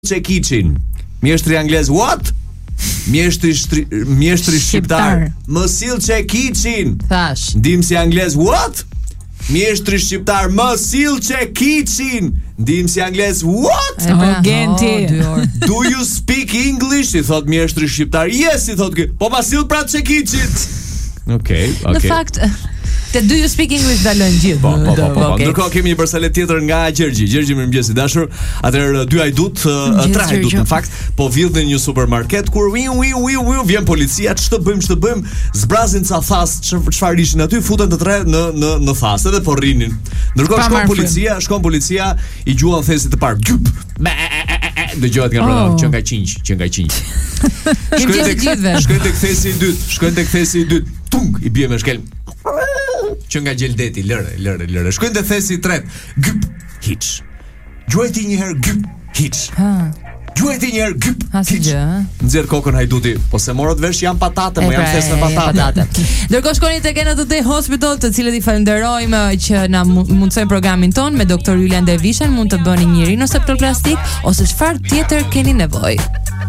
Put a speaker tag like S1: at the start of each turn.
S1: Çekiçin. Mjeshtri anglez what? Mjeshtri shqiptar. Më sill çekiçin.
S2: Thash.
S1: Ndimsi anglez what? Mjeshtri shqiptar më sill çekiçin. Ndimsi anglez what?
S2: Genti.
S1: Do you speak English? I thot mjeshtri shqiptar. Yes, i thot ky. Po ma sill pra çekiçit. Okej.
S2: Në fakt, te do you speak English dalën gjithë.
S1: Po. Ndërkohë kemi një përsalet tjetër nga Gjergji. Gjergji, mirëmëngjes i dashur. Atëherë dy hajdut, tre hajdut në fakt, po vjedhin në një supermarket kur vjen policia, ç'të bëjmë? Zbrazin ca thas, çfarë ishin aty, futen të tre në thas, edhe po rrinin. Ndërkohë shkon policia, i gjuan thesit të parë. Gjyp. Dëgjohet nga brenda, që nga qinj. Shkojnë tek thesi i dytë. Tung, i bie me shkelm. Që nga gjeldeti, lëre. Shkojnë te thesi i tretë. Gyp, hiç. Gjuajti një herë gyp, hiç. Gjuajti një herë gyp, hiç. Nxjerr kokën hajduti, po se morët vesh janë patate, më janë thes me patate.
S2: Ndërkohë shkoni tek NTT Hospital, të cilët i falenderojmë që na mundsojnë programin ton me doktor Julian Dervishen, mund të bëni një rinoseptoplastik ose çfarë tjetër keni nevojë.